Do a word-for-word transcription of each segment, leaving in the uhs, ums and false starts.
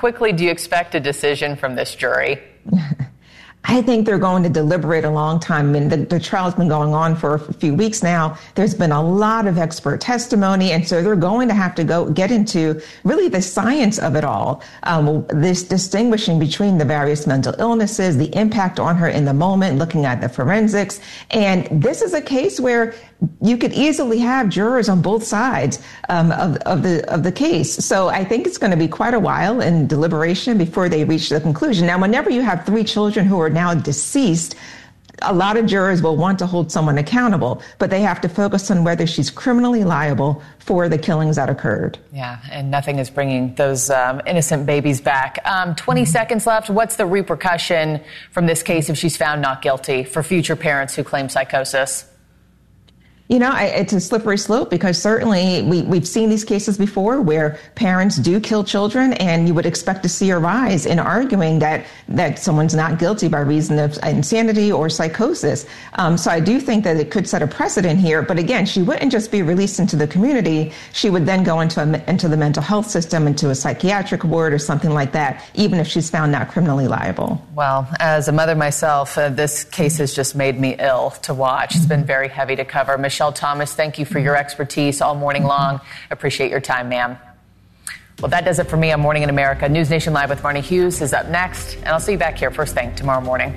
quickly do you expect a decision from this jury? I think they're going to deliberate a long time. I mean, the, the trial's been going on for a few weeks now. There's been a lot of expert testimony, and so they're going to have to go get into really the science of it all. Um, this distinguishing between the various mental illnesses, the impact on her in the moment, looking at the forensics. And this is a case where you could easily have jurors on both sides um, of, of the of the case. So I think it's going to be quite a while in deliberation before they reach the conclusion. Now, whenever you have three children who are now deceased, a lot of jurors will want to hold someone accountable, but they have to focus on whether she's criminally liable for the killings that occurred. Yeah, and nothing is bringing those um, innocent babies back. Um, twenty mm-hmm. seconds left. What's the repercussion from this case if she's found not guilty for future parents who claim psychosis? You know, I, it's a slippery slope because certainly we, we've seen these cases before where parents do kill children, and you would expect to see a rise in arguing that, that someone's not guilty by reason of insanity or psychosis. Um, so I do think that it could set a precedent here. But again, she wouldn't just be released into the community. She would then go into, a, into the mental health system, into a psychiatric ward or something like that, even if she's found not criminally liable. Well, as a mother myself, uh, this case has just made me ill to watch. It's been very heavy to cover. Michelle Thomas, thank you for your expertise all morning long. Appreciate your time, ma'am. Well, that does it for me on Morning in America. News Nation Live with Marnie Hughes is up next, and I'll see you back here first thing tomorrow morning.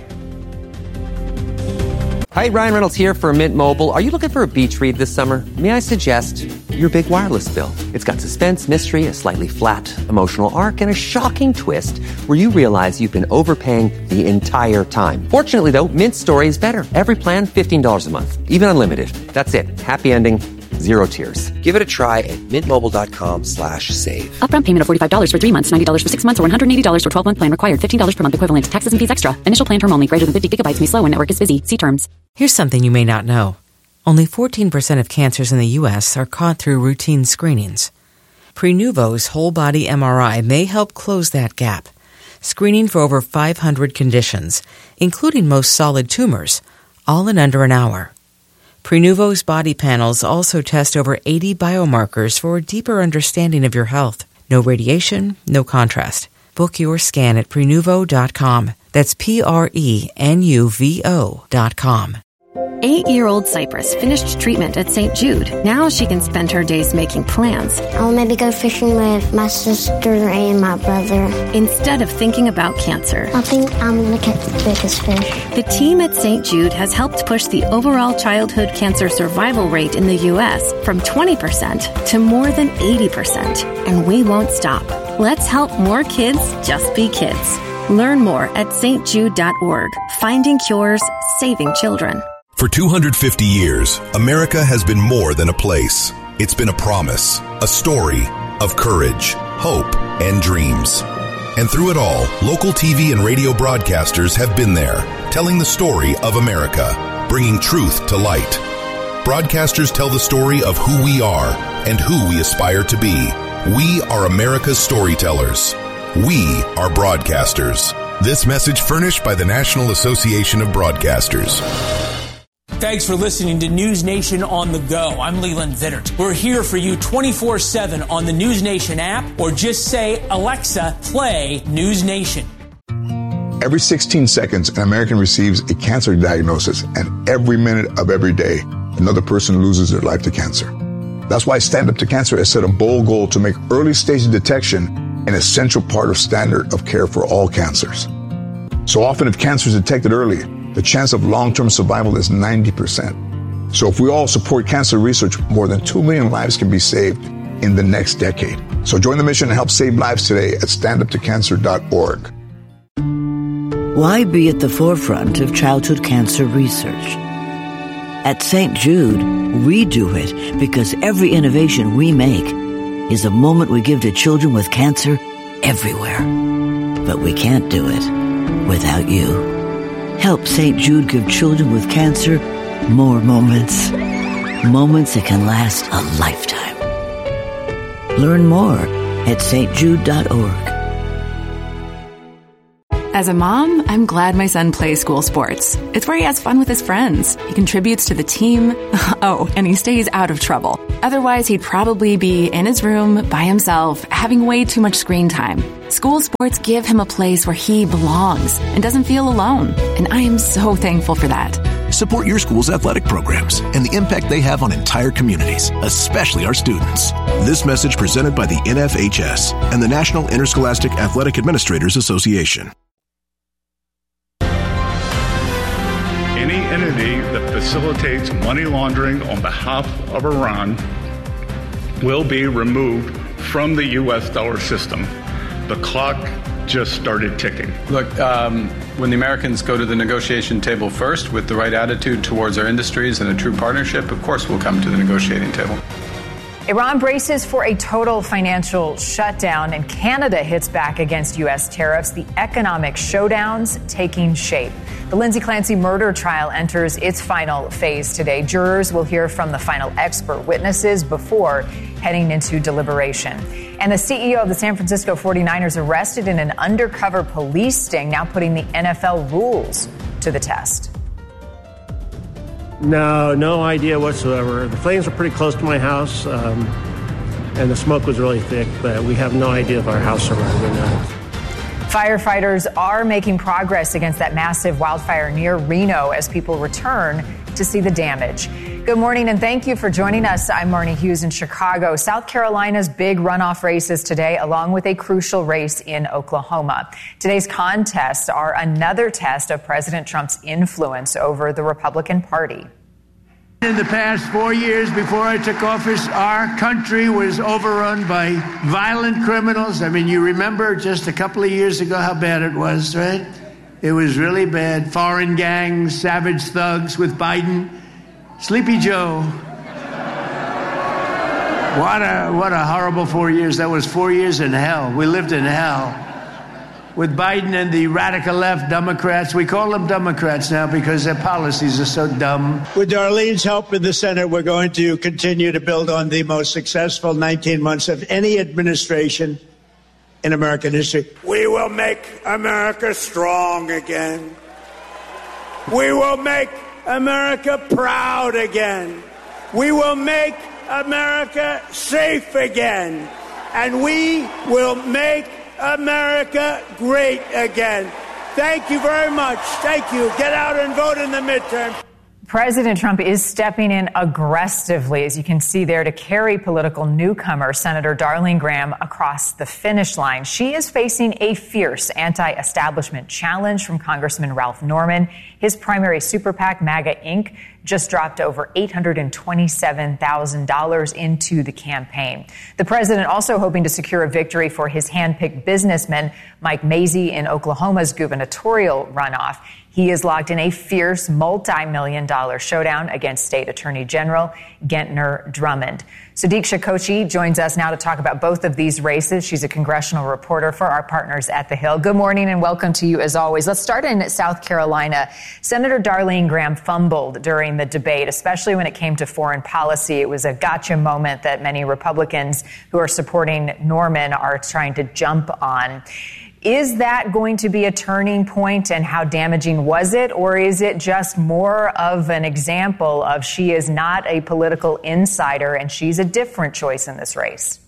Hi, Ryan Reynolds here for Mint Mobile. Are you looking for a beach read this summer? May I suggest your big wireless bill? It's got suspense, mystery, a slightly flat emotional arc, and a shocking twist where you realize you've been overpaying the entire time. Fortunately, though, Mint's story is better. Every plan, fifteen dollars a month, even unlimited. That's it. Happy ending. Zero tears. Give it a try at mintmobile.com slash save. Upfront payment of forty-five dollars for three months, ninety dollars for six months, or one hundred eighty dollars for twelve-month plan required. fifteen dollars per month equivalent. Taxes and fees extra. Initial plan term only. Greater than fifty gigabytes may slow when network is busy. See terms. Here's something you may not know. Only fourteen percent of cancers in the U S are caught through routine screenings. Prenuvo's whole-body M R I may help close that gap, screening for over five hundred conditions, including most solid tumors, all in under an hour. Prenuvo's body panels also test over eighty biomarkers for a deeper understanding of your health. No radiation, no contrast. Book your scan at Prenuvo dot com. That's P R E N U V O dot com. Eight-year-old Cypress finished treatment at Saint Jude. Now she can spend her days making plans. I'll maybe go fishing with my sister and my brother. Instead of thinking about cancer. I think I'm going to catch the biggest fish. The team at Saint Jude has helped push the overall childhood cancer survival rate in the U S from twenty percent to more than eighty percent. And we won't stop. Let's help more kids just be kids. Learn more at S T jude dot org. Finding cures, saving children. For two hundred fifty years, America has been more than a place. It's been a promise, a story of courage, hope, and dreams. And through it all, local T V and radio broadcasters have been there, telling the story of America, bringing truth to light. Broadcasters tell the story of who we are and who we aspire to be. We are America's storytellers. We are broadcasters. This message furnished by the National Association of Broadcasters. Thanks for listening to News Nation on the Go. I'm Leland Vittert. We're here for you twenty-four seven on the News Nation app, or just say, Alexa, play News Nation. Every sixteen seconds, an American receives a cancer diagnosis, and every minute of every day, another person loses their life to cancer. That's why Stand Up to Cancer has set a bold goal to make early stage detection an essential part of standard of care for all cancers. So often, if cancer is detected early, the chance of long-term survival is ninety percent. So if we all support cancer research, more than two million lives can be saved in the next decade. So join the mission and help save lives today at stand up to cancer dot org. Why be at the forefront of childhood cancer research? At Saint Jude, we do it because every innovation we make is a moment we give to children with cancer everywhere. But we can't do it without you. Help Saint Jude give children with cancer more moments. Moments that can last a lifetime. Learn more at st jude dot org. As a mom, I'm glad my son plays school sports. It's where he has fun with his friends. He contributes to the team. Oh, and he stays out of trouble. Otherwise, he'd probably be in his room by himself, having way too much screen time. School sports give him a place where he belongs and doesn't feel alone. And I am so thankful for that. Support your school's athletic programs and the impact they have on entire communities, especially our students. This message presented by the N F H S and the National Interscholastic Athletic Administrators Association. Any entity that facilitates money laundering on behalf of Iran will be removed from the U S dollar system. The clock just started ticking. Look, um, when the Americans go to the negotiation table first with the right attitude towards our industries and a true partnership, of course we'll come to the negotiating table. Iran braces for a total financial shutdown, and Canada hits back against U S tariffs. The economic showdown's taking shape. The Lindsay Clancy murder trial enters its final phase today. Jurors will hear from the final expert witnesses before heading into deliberation. And the C E O of the San Francisco forty-niners arrested in an undercover police sting, now putting the N F L rules to the test. No, no idea whatsoever. The flames were pretty close to my house, um, and the smoke was really thick, but we have no idea if our house survived or not. Firefighters are making progress against that massive wildfire near Reno as people return to see the damage. Good morning, and thank you for joining us. I'm Marnie Hughes in Chicago. South Carolina's big runoff races today, along with a crucial race in Oklahoma. Today's contests are another test of President Trump's influence over the Republican Party. In the past four years before I took office, our country was overrun by violent criminals. I mean, you remember just a couple of years ago how bad it was, right? It was really bad. Foreign gangs, savage thugs with Biden. Sleepy Joe. What a, what a horrible four years. That was four years in hell. We lived in hell. With Biden and the radical left Democrats. We call them Democrats now because their policies are so dumb. With Darlene's help in the Senate, we're going to continue to build on the most successful nineteen months of any administration in American history. We will make America strong again. We will make America proud again. We will make America safe again. And we will make America great again. Thank you very much. Thank you. Get out and vote in the midterm. President Trump is stepping in aggressively, as you can see there, to carry political newcomer Senator Darlene Graham across the finish line. She is facing a fierce anti-establishment challenge from Congressman Ralph Norman. His primary super PAC, MAGA Incorporated, just dropped over eight hundred twenty-seven thousand dollars into the campaign. The president also hoping to secure a victory for his handpicked businessman, Mike Mazzei, in Oklahoma's gubernatorial runoff. He is locked in a fierce multi-million dollar showdown against State Attorney General Gentner Drummond. Sadiq Shakochi joins us now to talk about both of these races. She's a congressional reporter for our partners at The Hill. Good morning and welcome to you as always. Let's start in South Carolina. Senator Darlene Graham fumbled during the debate, especially when it came to foreign policy. It was a gotcha moment that many Republicans who are supporting Norman are trying to jump on. Is that going to be a turning point, and how damaging was it? Or is it just more of an example of she is not a political insider and she's a different choice in this race?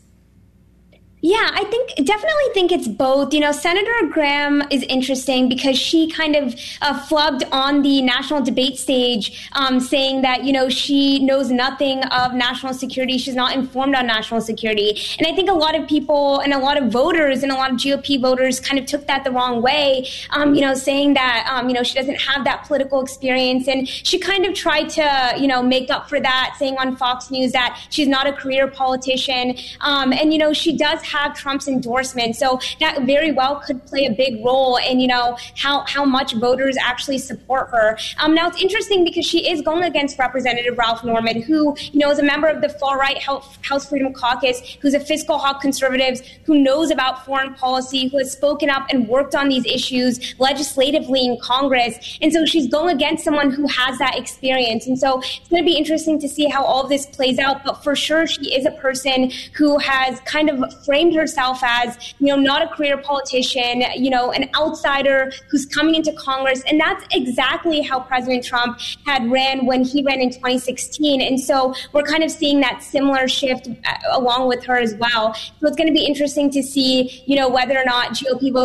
Yeah, I think definitely think it's both. You know, Senator Graham is interesting because she kind of uh, flubbed on the national debate stage, um, saying that, you know, she knows nothing of national security. She's not informed on national security. And I think a lot of people and a lot of voters and a lot of G O P voters kind of took that the wrong way, um, you know, saying that, um, you know, she doesn't have that political experience. And she kind of tried to, you know, make up for that, saying on Fox News that she's not a career politician. Um, and, you know, she does have Trump's endorsement. So that very well could play a big role in, you know, how, how much voters actually support her. Um, now, it's interesting because she is going against Representative Ralph Norman, who, you know, is a member of the far-right House Freedom Caucus, who's a fiscal hawk conservative, who knows about foreign policy, who has spoken up and worked on these issues legislatively in Congress. And so she's going against someone who has that experience. And so it's going to be interesting to see how all of this plays out. But for sure, she is a person who has kind of framed framed herself as, you know, not a career politician, you know, an outsider who's coming into Congress. And that's exactly how President Trump had ran when he ran in twenty sixteen. And so we're kind of seeing that similar shift along with her as well. So it's going to be interesting to see, you know, whether or not G O P voters